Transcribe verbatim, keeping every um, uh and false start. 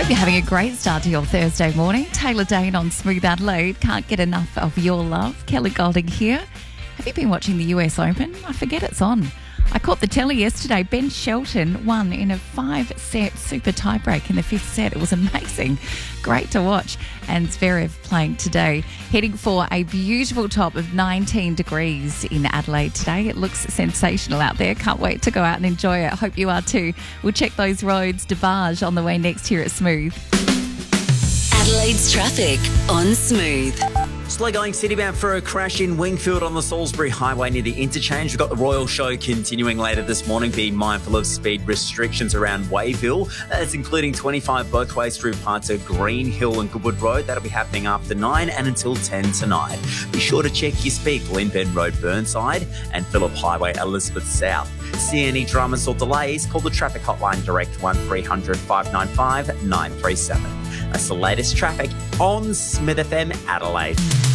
You're having a great start to your Thursday morning. Taylor Dane on Smooth Adelaide. Can't get enough of your love. Kelly Golding here. Have you been watching the U S Open? I forget it's on. I caught the telly yesterday. Ben Shelton won in a five-set super tiebreak in the fifth set. It was amazing. Great to watch. And Zverev playing today. Heading for a beautiful top of nineteen degrees in Adelaide today. It looks sensational out there. Can't wait to go out and enjoy it. Hope you are too. We'll check those roads. DeBarge on the way next here at Smooth. Adelaide's traffic on Smooth. Slow going citybound for a crash in Wingfield on the Salisbury Highway near the interchange. We've got the Royal Show continuing later this morning. Be mindful of speed restrictions around Wayville. That's including twenty-five both ways through parts of Green Hill and Goodwood Road. That'll be happening after nine and until ten tonight. Be sure to check your speed. Glenbend Road Burnside and Phillip Highway Elizabeth South. See any dramas or delays? Call the traffic hotline direct one three hundred five nine five nine three seven. That's the latest traffic on Smith F M Adelaide.